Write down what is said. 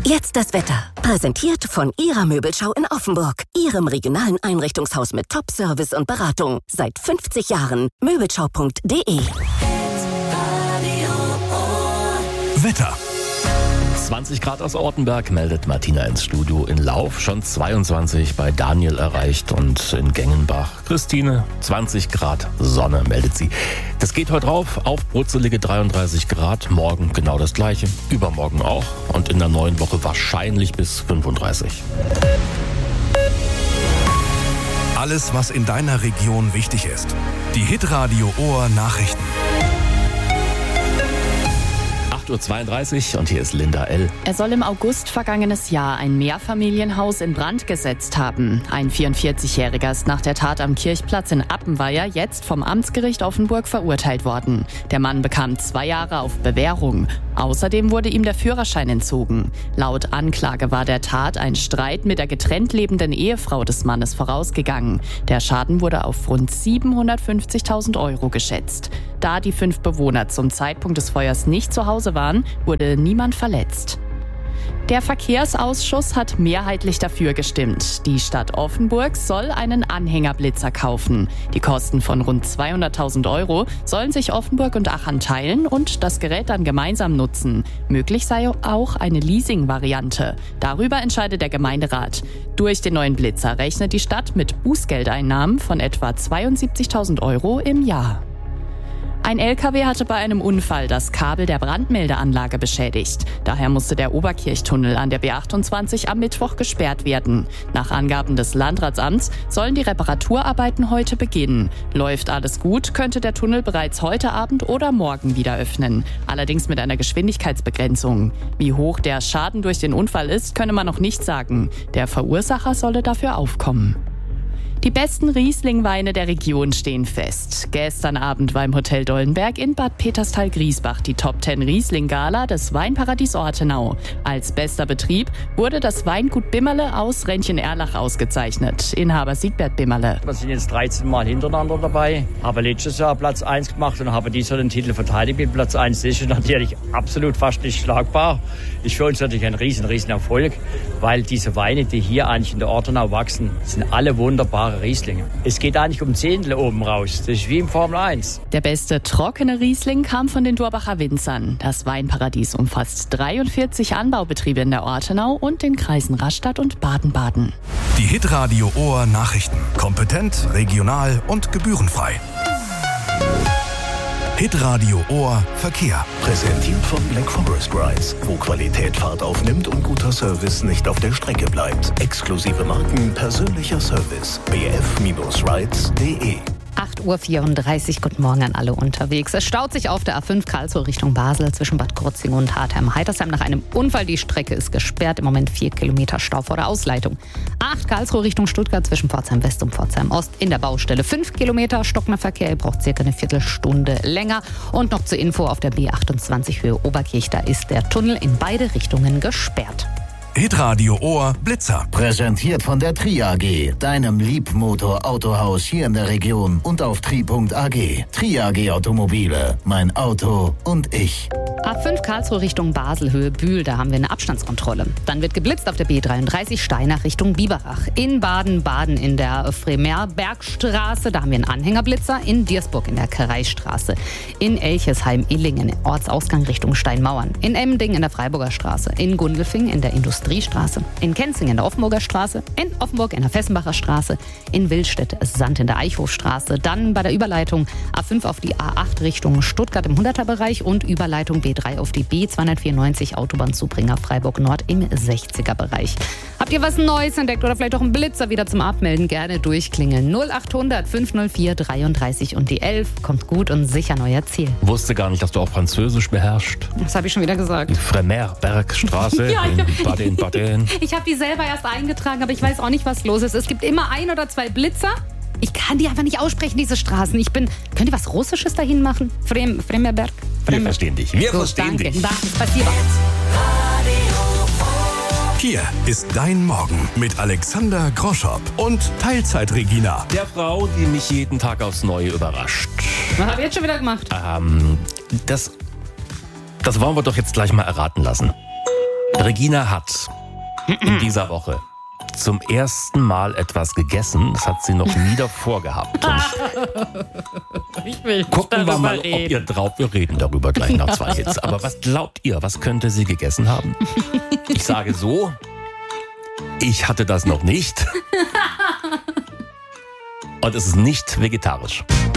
Jetzt das Wetter. Präsentiert von Ihrer Möbelschau in Offenburg. Ihrem regionalen Einrichtungshaus mit Top-Service und Beratung. Seit 50 Jahren. Möbelschau.de. Wetter. 20 Grad aus Ortenberg meldet Martina ins Studio. In Lauf schon 22 bei Daniel erreicht und in Gengenbach. Christine, 20 Grad Sonne, meldet sie. Das geht heute rauf auf brutzelige 33 Grad. Morgen genau das gleiche. Übermorgen auch. Und in der neuen Woche wahrscheinlich bis 35. Alles, was in deiner Region wichtig ist. Die Hitradio Ohr Nachrichten. 8.32 Uhr und hier ist Linda L. Er soll im August vergangenes Jahr ein Mehrfamilienhaus in Brand gesetzt haben. Ein 44-Jähriger ist nach der Tat am Kirchplatz in Appenweier jetzt vom Amtsgericht Offenburg verurteilt worden. Der Mann bekam 2 Jahre auf Bewährung. Außerdem wurde ihm der Führerschein entzogen. Laut Anklage war der Tat ein Streit mit der getrennt lebenden Ehefrau des Mannes vorausgegangen. Der Schaden wurde auf rund 750.000 € geschätzt. Da die 5 Bewohner zum Zeitpunkt des Feuers nicht zu Hause waren, wurde niemand verletzt. Der Verkehrsausschuss hat mehrheitlich dafür gestimmt. Die Stadt Offenburg soll einen Anhängerblitzer kaufen. Die Kosten von rund 200.000 € sollen sich Offenburg und Achern teilen und das Gerät dann gemeinsam nutzen. Möglich sei auch eine Leasing-Variante. Darüber entscheidet der Gemeinderat. Durch den neuen Blitzer rechnet die Stadt mit Bußgeldeinnahmen von etwa 72.000 € im Jahr. Ein LKW hatte bei einem Unfall das Kabel der Brandmeldeanlage beschädigt. Daher musste der Oberkirchtunnel an der B28 am Mittwoch gesperrt werden. Nach Angaben des Landratsamts sollen die Reparaturarbeiten heute beginnen. Läuft alles gut, könnte der Tunnel bereits heute Abend oder morgen wieder öffnen. Allerdings mit einer Geschwindigkeitsbegrenzung. Wie hoch der Schaden durch den Unfall ist, könne man noch nicht sagen. Der Verursacher solle dafür aufkommen. Die besten Riesling-Weine der Region stehen fest. Gestern Abend war im Hotel Dollenberg in Bad Peterstal-Griesbach die Top 10 Riesling-Gala des Weinparadies Ortenau. Als bester Betrieb wurde das Weingut Bimmerle aus Rentchen-Erlach ausgezeichnet. Inhaber Siegbert Bimmerle. Wir sind jetzt 13 Mal hintereinander dabei, habe letztes Jahr Platz 1 gemacht und habe dieses Jahr den Titel verteidigt mit Platz 1. Das ist natürlich absolut fast nicht schlagbar. Ist für uns natürlich ein riesen Erfolg, weil diese Weine, die hier eigentlich in der Ortenau wachsen, sind alle wunderbare Rieslinge. Es geht eigentlich um Zehntel oben raus. Das ist wie im Formel 1. Der beste trockene Riesling kam von den Durbacher Winzern. Das Weinparadies umfasst 43 Anbaubetriebe in der Ortenau und den Kreisen Rastatt und Baden-Baden. Die Hitradio Ohr Nachrichten. Kompetent, regional und gebührenfrei. Hitradio Ohr Verkehr. Präsentiert von Black Forest Rides, wo Qualität Fahrt aufnimmt und guter Service nicht auf der Strecke bleibt. Exklusive Marken, persönlicher Service. bf-rides.de. 8.34 Uhr, guten Morgen an alle unterwegs. Es staut sich auf der A5 Karlsruhe Richtung Basel zwischen Bad Krozingen und Hartheim-Heitersheim nach einem Unfall. Die Strecke ist gesperrt, im Moment 4 Kilometer Stau vor der Ausleitung. 8 Karlsruhe Richtung Stuttgart zwischen Pforzheim West und Pforzheim Ost in der Baustelle. 5 Kilometer stockender Verkehr, ihr braucht circa eine Viertelstunde länger. Und noch zur Info auf der B28 Höhe Oberkirch, da ist der Tunnel in beide Richtungen gesperrt. Hitradio Ohr Blitzer. Präsentiert von der Tri AG, deinem Liebmotor-Autohaus hier in der Region und auf tri.ag. Tri AG Automobile, mein Auto und ich. A5 Karlsruhe Richtung Basel, Höhe Bühl, da haben wir eine Abstandskontrolle. Dann wird geblitzt auf der B33 Steinach Richtung Biberach. In Baden-Baden in der Fremerbergstraße, da haben wir einen Anhängerblitzer. In Diersburg in der Kreisstraße. In Elchesheim-Illingen, Ortsausgang Richtung Steinmauern. In Emmending in der Freiburger Straße. In Gundelfing in der Industriestraße. In Kenzing in der Offenburger Straße. In Offenburg in der Fessenbacher Straße. In Wildstedt-Sand in der Eichhofstraße. Dann bei der Überleitung A5 auf die A8 Richtung Stuttgart im 100er-Bereich und Überleitung B3 auf die B294 Autobahnzubringer Freiburg Nord im 60er-Bereich. Habt ihr was Neues entdeckt oder vielleicht auch einen Blitzer wieder zum Abmelden? Gerne durchklingeln. 0800 504 33 und die 11. Kommt gut und sicher neuer Ziel. Wusste gar nicht, dass du auch Französisch beherrschst. Das habe ich schon wieder gesagt. Die Fremerbergstraße Ja, in Baden. Ich habe die selber erst eingetragen, aber ich weiß auch nicht, was los ist. Es gibt immer 1 oder 2 Blitzer. Ich kann die einfach nicht aussprechen, diese Straßen. Könnt ihr was Russisches dahin machen? Fremerberg? Wir verstehen dich. Wir verstehen danke. dich. Danke, spasibo. Hier ist dein Morgen mit Alexander Groschopp und Teilzeit-Regina. Der Frau, die mich jeden Tag aufs Neue überrascht. Was habt ihr jetzt schon wieder gemacht? Das wollen wir doch jetzt gleich mal erraten lassen. Regina hat in dieser Woche zum ersten Mal etwas gegessen. Das hat sie noch nie davor gehabt. Und Ich will gucken wir mal, ob ihr drauf. Wir reden darüber gleich nach 2 Hits. Aber was glaubt ihr, was könnte sie gegessen haben? Ich sage so, ich hatte das noch nicht. Und es ist nicht vegetarisch.